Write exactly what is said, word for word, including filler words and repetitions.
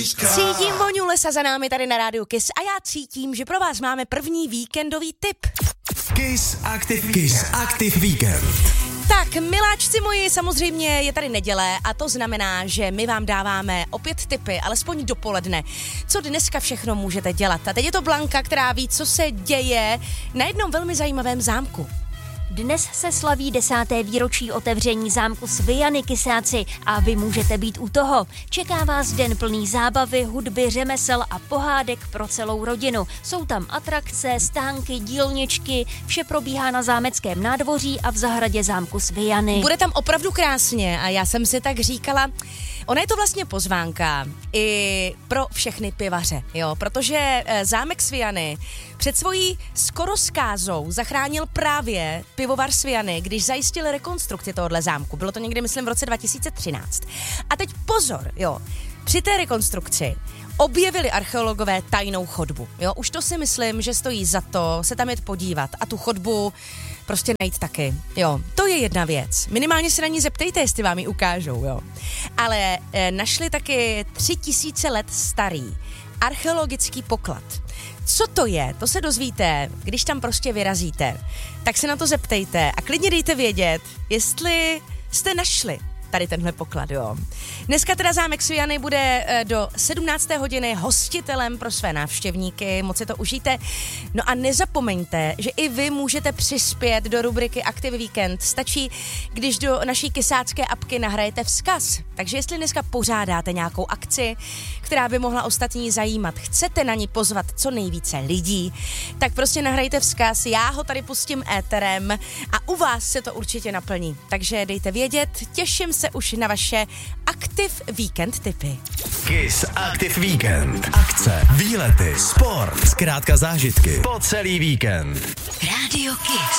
Cítím vůni lesa za námi tady na rádiu Kiss a já cítím, že pro vás máme první víkendový tip. Kiss Active Kiss Active Weekend. Tak, miláčci moji, samozřejmě je tady neděle a to znamená, že my vám dáváme opět tipy, alespoň dopoledne, co dneska všechno můžete dělat. A teď je to Blanka, která ví, co se děje na jednom velmi zajímavém zámku. Dnes se slaví desáté výročí otevření zámku Sviany, Kysáci, a vy můžete být u toho. Čeká vás den plný zábavy, hudby, řemesel a pohádek pro celou rodinu. Jsou tam atrakce, stánky, dílničky, vše probíhá na zámeckém nádvoří a v zahradě zámku Sviany. Bude tam opravdu krásně a já jsem si tak říkala, ona je to vlastně pozvánka i pro všechny pivaře, jo, protože zámek Sviany před svojí skoro zkázou zachránil právě pivovar Sviany, když zajistil rekonstrukci tohohle zámku. Bylo to někdy, myslím, v roce dva tisíce třináct. A teď pozor, jo, při té rekonstrukci objevili archeologové tajnou chodbu. Jo, už to si myslím, že stojí za to se tam jet podívat a tu chodbu prostě najít taky. Jo, to je jedna věc. Minimálně se na ní zeptejte, jestli vám ji ukážou, jo. Ale e, našli taky tři tisíce let starý archeologický poklad. Co to je, to se dozvíte, když tam prostě vyrazíte. Tak se na to zeptejte a klidně dejte vědět, jestli jste našli tady tenhle poklad, jo. Dneska teda zámek Sviany bude do sedmnácté hodiny hostitelem pro své návštěvníky, moc si to užijte. No a nezapomeňte, že i vy můžete přispět do rubriky Active Weekend. Stačí, když do naší kysácké apky nahrajete vzkaz. Takže jestli dneska pořádáte nějakou akci, která by mohla ostatní zajímat, chcete na ní pozvat co nejvíce lidí, tak prostě nahrajte vzkaz, já ho tady pustím éterem a u vás se to určitě naplní. Takže dejte vědět, těším se už na vaše Active Weekend tipy. Kiss Active Weekend. Akce, výlety, sport, zkrátka zážitky po celý víkend. Radio Kiss.